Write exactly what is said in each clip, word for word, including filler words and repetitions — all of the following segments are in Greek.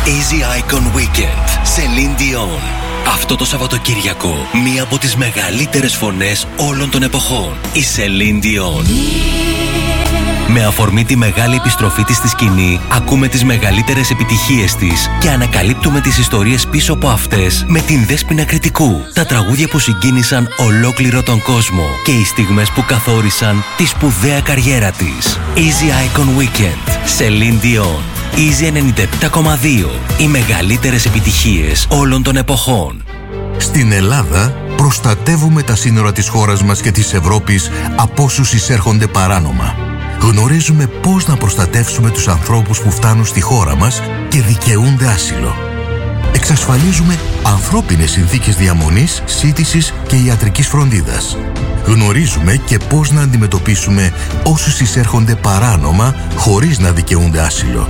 Easy Icon Weekend, Celine Dion. Αυτό το Σαββατοκύριακο, μία από τις μεγαλύτερες φωνές όλων των εποχών, η Celine Dion. Με αφορμή τη μεγάλη επιστροφή της στη σκηνή, ακούμε τις μεγαλύτερες επιτυχίες της και ανακαλύπτουμε τις ιστορίες πίσω από αυτές με την Δέσποινα Κρητικού. Τα τραγούδια που συγκίνησαν ολόκληρο τον κόσμο και οι στιγμές που καθόρισαν τη σπουδαία καριέρα της. Easy Icon Weekend, Celine Dion. Easy ενενήντα επτά κόμμα δύο. Οι μεγαλύτερες επιτυχίες όλων των εποχών. Στην Ελλάδα προστατεύουμε τα σύνορα της χώρας μας και της Ευρώπης από όσους εισέρχονται παράνομα. Γνωρίζουμε πώς να προστατεύσουμε τους ανθρώπους που φτάνουν στη χώρα μας και δικαιούνται άσυλο. Εξασφαλίζουμε ανθρώπινες συνθήκες διαμονής, σύντησης και ιατρικής φροντίδας. Γνωρίζουμε και πώς να αντιμετωπίσουμε όσους εισέρχονται παράνομα χωρίς να δικαιούνται άσυλο.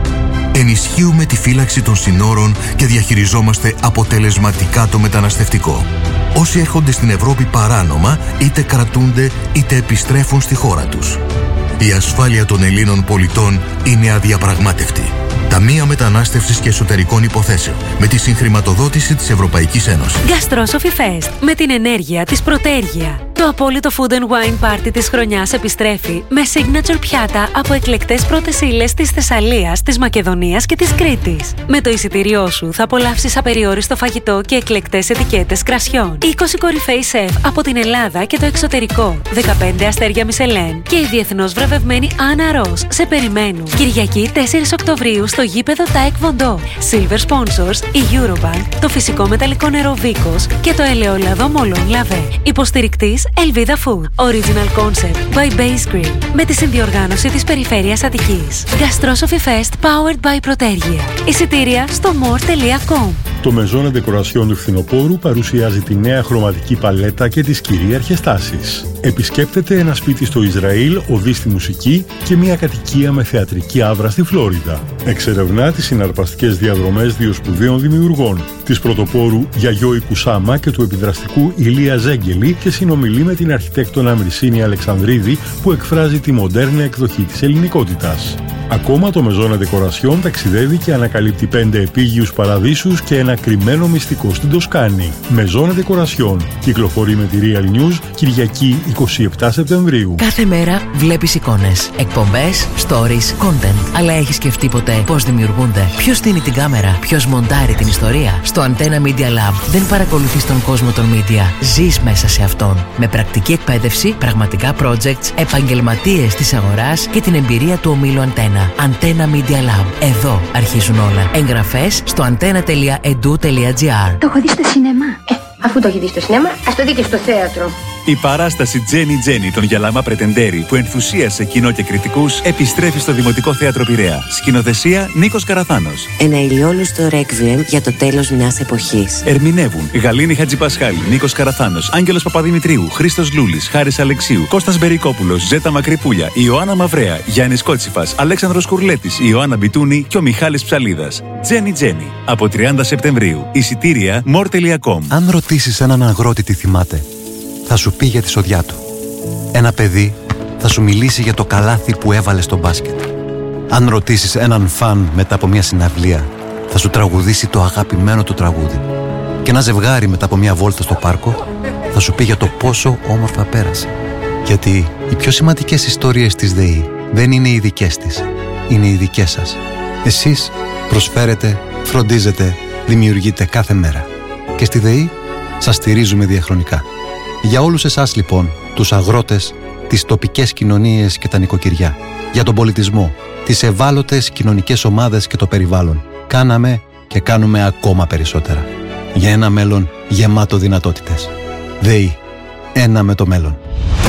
Ενισχύουμε τη φύλαξη των συνόρων και διαχειριζόμαστε αποτελεσματικά το μεταναστευτικό. Όσοι έρχονται στην Ευρώπη παράνομα, είτε κρατούνται είτε επιστρέφουν στη χώρα τους. Η ασφάλεια των Ελλήνων πολιτών είναι αδιαπραγμάτευτη. Ταμεία Μετανάστευσης και Εσωτερικών Υποθέσεων, με τη συγχρηματοδότηση της Ευρωπαϊκής Ένωσης. Gastrosophy Fest, με την ενέργεια της Πρωτέργεια. Το απόλυτο food and wine party της χρονιάς επιστρέφει με signature πιάτα από εκλεκτές πρώτες ύλες της Θεσσαλίας, της Μακεδονίας και της Κρήτης. Με το εισιτήριό σου θα απολαύσεις απεριόριστο φαγητό και εκλεκτές ετικέτες κρασιών. είκοσι κορυφαίοι σεφ από την Ελλάδα και το εξωτερικό, δεκαπέντε αστέρια Μισελέν και η διεθνώς βραβευμένη Άννα Ρος σε περιμένουν. Κυριακή τέσσερις Οκτωβρίου στο γήπεδο Τάεκ Βοντό. Silver sponsors η Eurobank, το φυσικό μεταλλικό νερό Βίκος και το ελαιόλαδο Μολόν Λαβέ. Υποστηρικτής Elvida Food. Original Concept by Base Grill. Με τη συνδιοργάνωση της Περιφέρειας Αττικής. Gastrosophy Fest powered by Πρωτέργεια. Εισιτήρια στο more τελεία com. Το Maison Decoration του Φθινοπόρου παρουσιάζει τη νέα χρωματική παλέτα και τις κυρίαρχες τάσεις. Επισκέπτεται ένα σπίτι στο Ισραήλ, οδεί στη μουσική και μια κατοικία με θεατρική άβρα στη Φλόριντα. Εξερευνά τις συναρπαστικές διαδρομές δύο σπουδαίων δημιουργών, της πρωτοπόρου Γιαγιώη Κουσάμα και του επιδραστικού Ηλία Ζέγγελη, και συνομιλεί με την αρχιτέκτονα Μυρσίνη Αλεξανδρίδη, που εκφράζει τη μοντέρνα εκδοχή της ελληνικότητας. Ακόμα το Maison Decoration ταξιδεύει και ανακαλύπτει πέντε επίγειους παραδείσους και ένα κρυμμένο μυστικό στην Τοσκάνη. Maison Decoration κυκλοφορεί με τη Real News Κυριακή εικοστή εβδόμη Σεπτεμβρίου. Κάθε μέρα βλέπεις εικόνες, εκπομπές, stories, content. Αλλά έχεις σκεφτεί ποτέ πώς δημιουργούνται? Ποιος στείνει την κάμερα? Ποιος μοντάρει την ιστορία? Στο Antenna Media Lab δεν παρακολουθείς τον κόσμο των media. Ζεις μέσα σε αυτόν. Με πρακτική εκπαίδευση, πραγματικά projects, επαγγελματίες της αγοράς και την εμπειρία του ομίλου Antenna. Antenna Media Lab. Εδώ αρχίζουν όλα. Εγγραφές στο antenna τελεία edu τελεία gr. Το έχω δει στο σινεμά. Ε, αφού το έχει δει στο σινεμά, ας το δει και στο θέατρο. Η παράσταση Τζένι Τζένι των Γιαλάμα Πρετεντέρη, που ενθουσίασε κοινό και κριτικούς, επιστρέφει στο Δημοτικό Θέατρο Πειραιά. Σκηνοθεσία Νίκος Καραθάνος. Ένα ηλιόλουστο ρέκβιεμ για το τέλος μιας εποχής. Ερμηνεύουν Γαλήνη Χατζηπασχάλη, Νίκος Καραθάνος, Άγγελος Παπαδημητρίου, Χρήστος Λούλης, Χάρης Αλεξίου, Κώστας Μπερικόπουλος, Ζέτα Μακρυπούλια, Ιωάννα Μαυρέα, Γιάννης Κότσιφας, Αλέξανδρος Κουρλέτης, Ιωάννα Μπιτούνη και ο Μιχάλης Ψαλίδας. Τζένι Τζένι. Από τριάντα Σεπτεμβρίου. Εισιτήρια more τελεία com. Αν ρωτήσεις έναν αγρότη τι θυμάται, θα σου πει για τη σοδιά του. Ένα παιδί θα σου μιλήσει για το καλάθι που έβαλε στο μπάσκετ. Αν ρωτήσεις έναν φαν μετά από μια συναυλία, θα σου τραγουδήσει το αγαπημένο του τραγούδι. Και ένα ζευγάρι μετά από μια βόλτα στο πάρκο θα σου πει για το πόσο όμορφα πέρασε. Γιατί οι πιο σημαντικές ιστορίες της ΔΕΗ δεν είναι οι δικές της, είναι οι δικές σας. Εσείς προσφέρετε, φροντίζετε, δημιουργείτε κάθε μέρα. Και στη ΔΕΗ σας στηρίζουμε διαχρονικά. Για όλους εσάς λοιπόν, τους αγρότες, τις τοπικές κοινωνίες και τα νοικοκυριά, για τον πολιτισμό, τις ευάλωτες κοινωνικές ομάδες και το περιβάλλον, κάναμε και κάνουμε ακόμα περισσότερα. Για ένα μέλλον γεμάτο δυνατότητες. ΔΕΗ. Ένα με το μέλλον.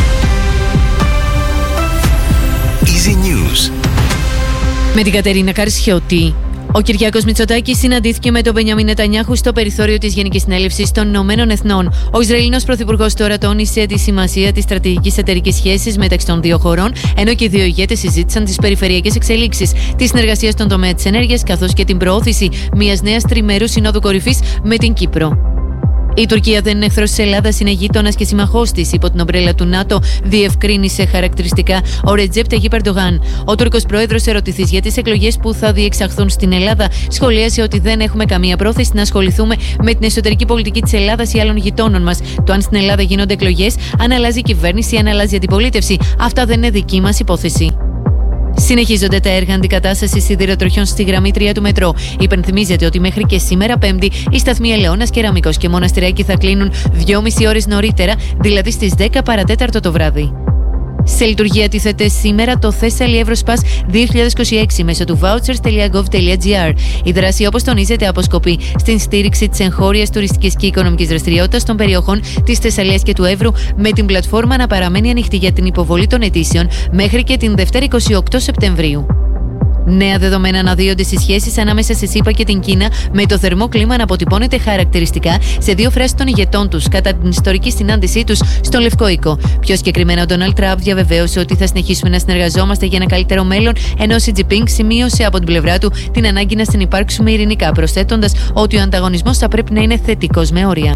Easy News. Με την Κατερίνα Καρσιώτη. Ο Κυριάκος Μητσοτάκης συναντήθηκε με τον Μπενιαμίν Νετανιάχου στο περιθώριο της Γενικής Συνέλευσης των Ηνωμένων Εθνών. Ο Ισραηλινός Πρωθυπουργός τώρα τόνισε τη σημασία της στρατηγικής εταιρικής σχέσης μεταξύ των δύο χωρών, ενώ και οι δύο ηγέτες συζήτησαν τις περιφερειακές εξελίξεις, τη συνεργασία στον τομέα της ενέργειας, καθώς και την προώθηση μιας νέας τριμερούς συνόδου κορυφής με την Κύπρο. Η Τουρκία δεν είναι εχθρός της Ελλάδας, είναι γείτονας και συμμαχός της υπό την ομπρέλα του ΝΑΤΟ, διευκρίνησε χαρακτηριστικά ο Ρετζέπ Ταγίπ Ερντογάν. Ο Τούρκος πρόεδρος, ερωτηθής για τις εκλογές που θα διεξαχθούν στην Ελλάδα, σχολίασε ότι δεν έχουμε καμία πρόθεση να ασχοληθούμε με την εσωτερική πολιτική της Ελλάδας ή άλλων γειτόνων μας. Το αν στην Ελλάδα γίνονται εκλογές, αν αλλάζει η κυβέρνηση ή αν αλλάζει η αντιπολίτευση, αυτά δεν είναι δική μας υπόθεση. Συνεχίζονται τα έργα αντικατάστασης σιδηροτροχιών στη γραμμή τρία του μετρό. Υπενθυμίζεται ότι μέχρι και σήμερα Πέμπτη οι σταθμοί Ελαιώνας, Κεραμικός και Μοναστηράκι θα κλείνουν δυόμιση ώρες νωρίτερα, δηλαδή στις δέκα παρατέταρτο το βράδυ. Σε λειτουργία τίθεται σήμερα το Thessaly Eurospass δύο χιλιάδες είκοσι έξι μέσω του vouchers τελεία gov τελεία gr. Η δράση, όπως τονίζεται, αποσκοπεί στην στήριξη της εγχώριας τουριστικής και οικονομικής δραστηριότητας των περιοχών της Θεσσαλίας και του Εύρου, με την πλατφόρμα να παραμένει ανοιχτή για την υποβολή των αιτήσεων μέχρι και την Δευτέρα εικοστή όγδοη Σεπτεμβρίου. Νέα δεδομένα αναδύονται στις σχέσεις ανάμεσα στη ΣΥΠΑ και την Κίνα, με το θερμό κλίμα να αποτυπώνεται χαρακτηριστικά σε δύο φράσεις των ηγετών τους κατά την ιστορική συνάντησή τους στον Λευκό Οίκο. Πιο συγκεκριμένα, ο Ντόναλντ Τραμπ διαβεβαίωσε ότι θα συνεχίσουμε να συνεργαζόμαστε για ένα καλύτερο μέλλον, ενώ ο Σι Τζινπίνγκ σημείωσε από την πλευρά του την ανάγκη να συνυπάρξουμε ειρηνικά, προσθέτοντας ότι ο ανταγωνισμός θα πρέπει να είναι θετικός με όρια.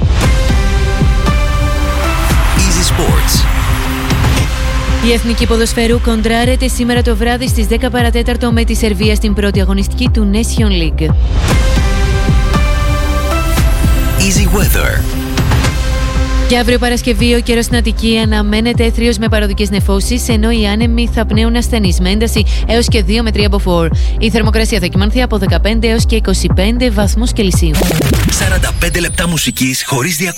Easy Sports. Η Εθνική Ποδοσφαίρου κοντράρεται σήμερα το βράδυ στις δέκα παρατέταρτο με τη Σερβία στην πρώτη αγωνιστική του Nation League. Easy Weather. Και αύριο Παρασκευή ο καιρός στην Αττική αναμένεται έθριος με παροδικές νεφώσεις, ενώ οι άνεμοι θα πνέουν ασθενείς με ένταση έως και δύο με τρία μποφόρ. Η θερμοκρασία θα κυμανθεί από δεκαπέντε έως και είκοσι πέντε βαθμούς Κελσίου. σαράντα πέντε λεπτά μουσικής χωρίς διακοπές.